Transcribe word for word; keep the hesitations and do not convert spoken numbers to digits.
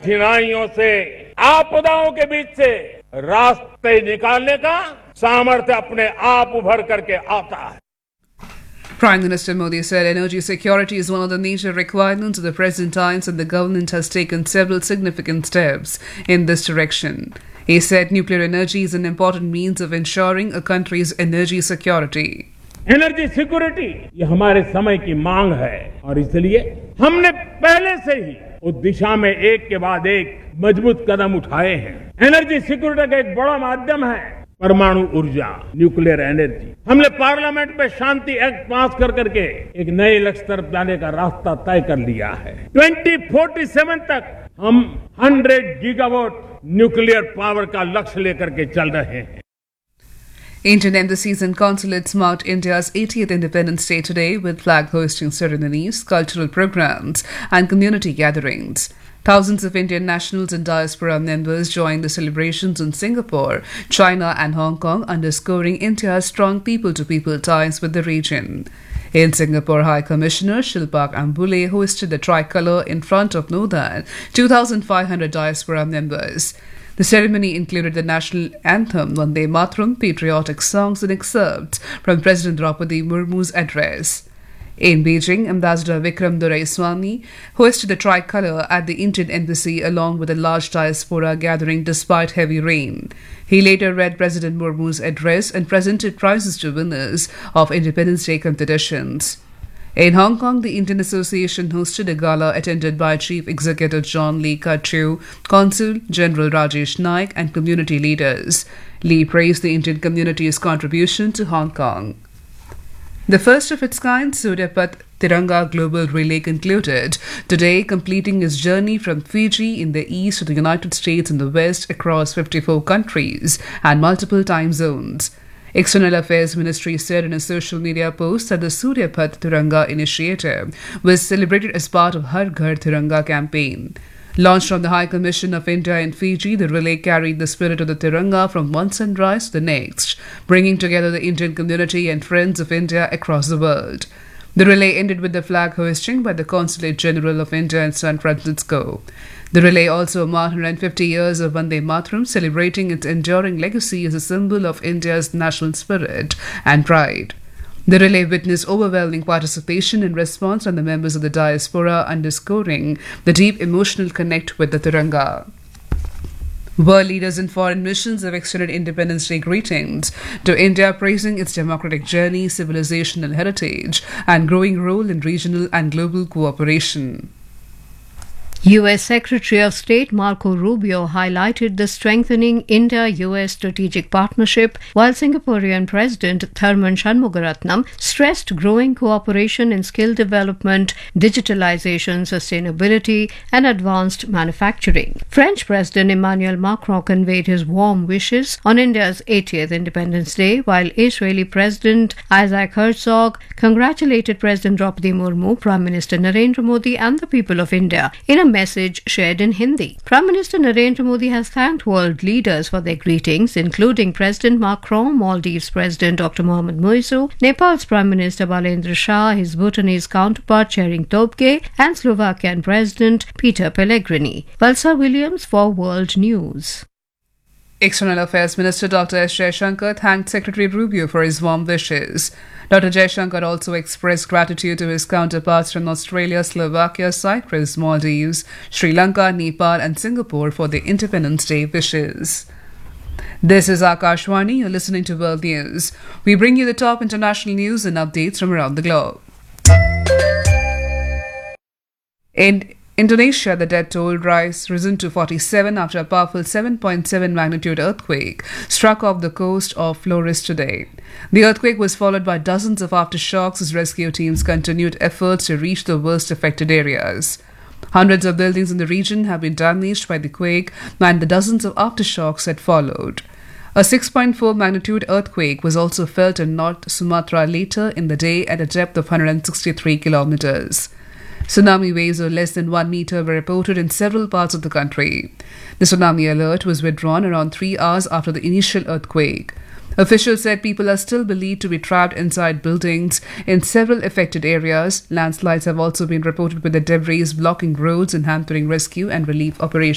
कठिनाइयों से, आपदाओं के बीच से रास्ते निकालने का सामर्थ्य अपने आप उभर करके आता है. Prime Minister Modi said energy security is one of the major requirements of the present times and the government has taken several significant steps in this direction. He said nuclear energy is an important means of ensuring a country's energy security. Energy security ये हमारे समय की मांग है और इसलिए हमने पहले से ही उस दिशा में एक के बाद एक मजबूत कदम उठाए हैं. एनर्जी सिक्योरिटी का एक बड़ा माध्यम है परमाणु ऊर्जा, न्यूक्लियर एनर्जी. हमने पार्लियामेंट में शांति एक्ट पास कर करके एक नए लक्ष्य तरफ जाने का रास्ता तय कर लिया है. ट्वेंटी फोर्टी सेवन तक हम हंड्रेड गीगावाट न्यूक्लियर पावर का लक्ष्य लेकर के चल रहे हैं. Indian embassies and consulates marked India's eightieth Independence Day today with flag hosting ceremonies, cultural programs, and community gatherings. Thousands of Indian nationals and diaspora members joined the celebrations in Singapore, China, and Hong Kong, underscoring India's strong people-to-people ties with the region. In Singapore, High Commissioner Shilpak Ambule hosted the tricolour in front of more than two thousand five hundred diaspora members. The ceremony included the national anthem, Vande Mataram, patriotic songs, and excerpts from President Draupadi Murmu's address. In Beijing, Ambassador Vikram Doraiswamy hosted the tricolour at the Indian Embassy along with a large diaspora gathering despite heavy rain. He later read President Murmu's address and presented prizes to winners of Independence Day competitions. In Hong Kong, the Indian Association hosted a gala attended by Chief Executive John Lee Ka-chiu, Consul General Rajesh Naik, and community leaders. Lee praised the Indian community's contribution to Hong Kong. The first of its kind, Surya Path Tiranga Global Relay concluded today, completing its journey from Fiji in the east to the United States in the west across fifty-four countries and multiple time zones. External Affairs Ministry said in a social media post that the Surya Path Tiranga initiative was celebrated as part of Har Ghar Tiranga campaign. Launched from the High Commission of India in Fiji, the relay carried the spirit of the Tiranga from one sunrise to the next, bringing together the Indian community and friends of India across the world. The relay ended with the flag hoisting by the Consulate General of India in San Francisco. The relay also marked one hundred fifty years of Vande Mataram, celebrating its enduring legacy as a symbol of India's national spirit and pride. The relay witnessed overwhelming participation and response from the members of the diaspora, underscoring the deep emotional connect with the Tiranga. World leaders in foreign missions have extended Independence Day greetings to India, praising its democratic journey, civilizational heritage, and growing role in regional and global cooperation. U S Secretary of State Marco Rubio highlighted the strengthening India-U S strategic partnership, while Singaporean President Tharman Shanmugaratnam stressed growing cooperation in skill development, digitalization, sustainability, and advanced manufacturing. French President Emmanuel Macron conveyed his warm wishes on India's eightieth Independence Day, while Israeli President Isaac Herzog congratulated President Draupadi Murmu, Prime Minister Narendra Modi, and the people of India in a message shared in Hindi. Prime Minister Narendra Modi has thanked world leaders for their greetings, including President Macron, Maldives President Doctor Mohamed Muizu, Nepal's Prime Minister Balendra Shah, his Bhutanese counterpart Tshering Tobgay, and Slovakian President Peter Pellegrini. Valsa Williams for World News. External Affairs Minister Doctor S. Jaishankar thanked Secretary Rubio for his warm wishes. Doctor Jaishankar also expressed gratitude to his counterparts from Australia, Slovakia, Cyprus, Maldives, Sri Lanka, Nepal, and Singapore for their Independence Day wishes. This is Akashwani. You're listening to World News. We bring you the top international news and updates from around the globe. In Indonesia, the death toll rise risen to forty-seven after a powerful seven point seven magnitude earthquake struck off the coast of Flores today. The earthquake was followed by dozens of aftershocks as rescue teams continued efforts to reach the worst affected areas. Hundreds of buildings in the region have been damaged by the quake, and the dozens of aftershocks that followed. A six point four magnitude earthquake was also felt in North Sumatra later in the day at a depth of one hundred sixty-three kilometers. Tsunami waves of less than one meter were reported in several parts of the country. The tsunami alert was withdrawn around three hours after the initial earthquake. Officials said people are still believed to be trapped inside buildings in several affected areas. Landslides have also been reported with the debris blocking roads and hampering rescue and relief operations.